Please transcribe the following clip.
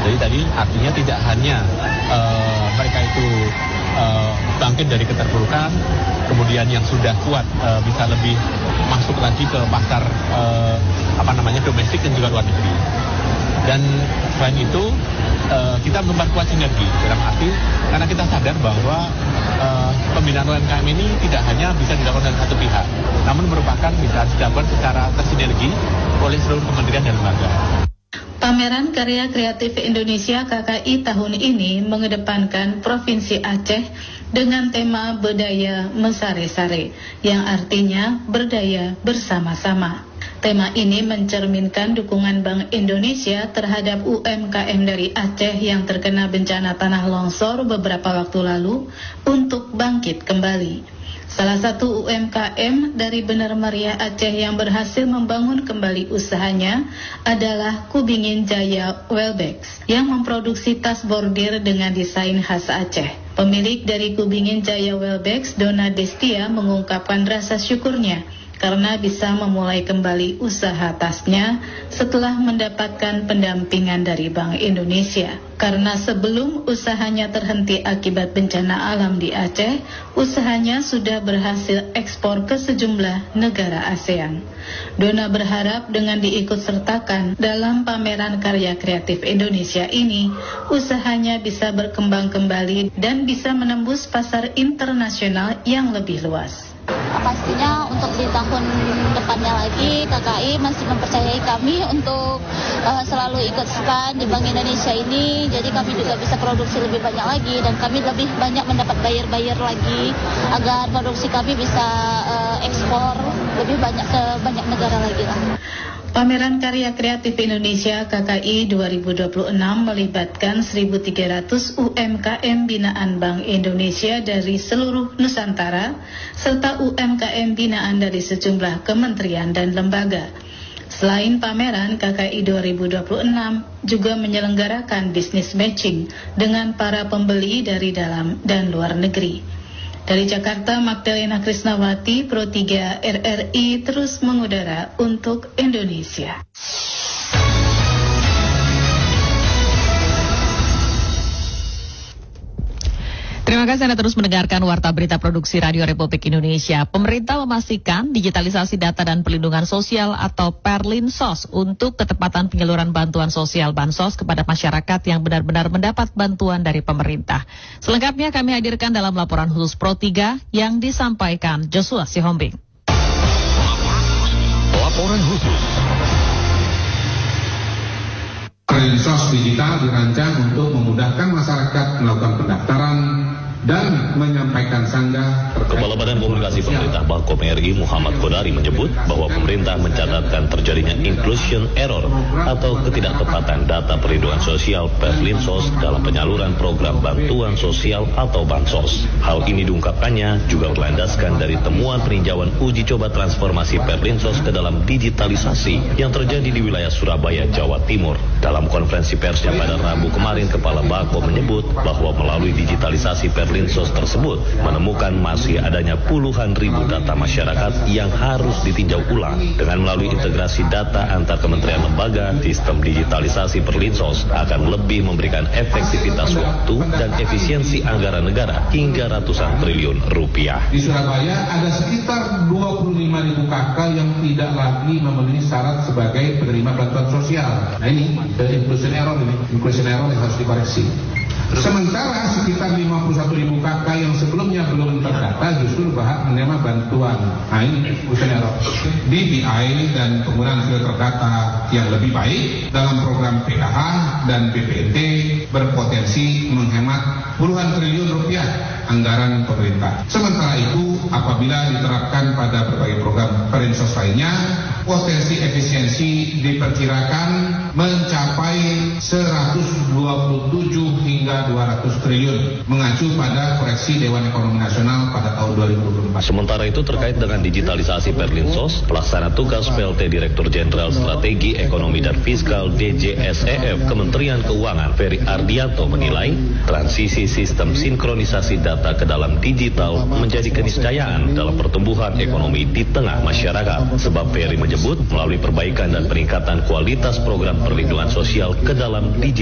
Jadi tadi artinya tidak hanya mereka itu bangkit dari keterpurukan, kemudian yang sudah kuat bisa lebih masuk lagi ke pasar domestik dan juga luar negeri. Dan selain itu kita memperkuat sinergi dalam arti karena kita sadar bahwa pembinaan UMKM ini tidak hanya bisa dilakukan oleh satu pihak, namun merupakan bisa dilakukan secara tersinergi oleh seluruh kementerian dan lembaga. Pameran Karya Kreatif Indonesia KKI tahun ini mengedepankan Provinsi Aceh dengan tema Bedaya Mesare-sare, yang artinya berdaya bersama-sama. Tema ini mencerminkan dukungan Bank Indonesia terhadap UMKM dari Aceh yang terkena bencana tanah longsor beberapa waktu lalu untuk bangkit kembali. Salah satu UMKM dari Benar Meriah Aceh yang berhasil membangun kembali usahanya adalah Kubingin Jaya Welbex yang memproduksi tas bordir dengan desain khas Aceh. Pemilik dari Kubingin Jaya Welbex, Dona Destia, mengungkapkan rasa syukurnya karena bisa memulai kembali usaha tasnya setelah mendapatkan pendampingan dari Bank Indonesia. Karena sebelum usahanya terhenti akibat bencana alam di Aceh, usahanya sudah berhasil ekspor ke sejumlah negara ASEAN. Dona berharap dengan diikutsertakan dalam pameran karya kreatif Indonesia ini, usahanya bisa berkembang kembali dan bisa menembus pasar internasional yang lebih luas. Pastinya untuk di tahun depannya lagi KKI masih mempercayai kami untuk selalu ikut stand di Bank Indonesia ini, jadi kami juga bisa produksi lebih banyak lagi dan kami lebih banyak mendapat buyer lagi agar produksi kami bisa ekspor lebih banyak ke banyak negara lagi lah. Pameran Karya Kreatif Indonesia KKI 2026 melibatkan 1.300 UMKM binaan Bank Indonesia dari seluruh Nusantara, serta UMKM binaan dari sejumlah kementerian dan lembaga. Selain pameran, KKI 2026 juga menyelenggarakan business matching dengan para pembeli dari dalam dan luar negeri. Dari Jakarta, Magdalena Krisnawati, Pro 3 RRI terus mengudara untuk Indonesia. Terima kasih Anda terus mendengarkan Warta Berita Produksi Radio Republik Indonesia. Pemerintah memastikan digitalisasi data dan perlindungan sosial atau Perlinsos untuk ketepatan penyaluran bantuan sosial Bansos kepada masyarakat yang benar-benar mendapat bantuan dari pemerintah. Selengkapnya kami hadirkan dalam laporan khusus Pro 3 yang disampaikan Joshua Sihombing. Laporan khusus. Perlinsos digital dirancang untuk memudahkan masyarakat melakukan pendaftaran dan menyampaikan sanggah. Kepala Badan Komunikasi Pemerintah Bakom RI Muhammad Kodari menyebut bahwa pemerintah mencatatkan terjadinya inclusion error atau ketidaktepatan data perlindungan sosial Perlinsos dalam penyaluran program bantuan sosial atau Bansos. Hal ini diungkapkannya juga berlandaskan dari temuan peninjauan uji coba transformasi Perlinsos ke dalam digitalisasi yang terjadi di wilayah Surabaya, Jawa Timur. Dalam konferensi persnya pada Rabu kemarin, Kepala Bakom menyebut bahwa melalui digitalisasi Perlinsos tersebut menemukan masih adanya puluhan ribu data masyarakat yang harus ditinjau ulang. Dengan melalui integrasi data antar kementerian lembaga, sistem digitalisasi Perlinsos akan lebih memberikan efektivitas waktu dan efisiensi anggaran negara hingga ratusan triliun rupiah. Di Surabaya ada sekitar 25.000 KK yang tidak lagi memenuhi syarat sebagai penerima bantuan sosial. Nah ini inclusion error yang harus dikoreksi. Sementara sekitar 51.000 KK yang sebelumnya belum terdata justru berhak menerima bantuan. Nah ini inclusion error. DBI dan penggunaan filter data yang lebih baik dalam program PKH dan BPNT berpotensi menghemat puluhan triliun rupiah anggaran pemerintah. Sementara itu, apabila diterapkan pada berbagai program Perlinsos lainnya, potensi efisiensi diperkirakan mencapai 127 hingga 200 triliun, mengacu pada koreksi Dewan Ekonomi Nasional pada tahun 2024. Sementara itu terkait dengan digitalisasi Perlinsos, pelaksana tugas PLT Direktur Jenderal Strategi Ekonomi dan Fiskal DJSEF Kementerian Keuangan Ferry Ardianto menilai transisi sistem sinkronisasi data ke dalam digital menjadi keniscayaan dalam pertumbuhan ekonomi di tengah masyarakat. Sebab Ferry menyebut melalui perbaikan dan peningkatan kualitas program perlindungan sosial ke dalam digital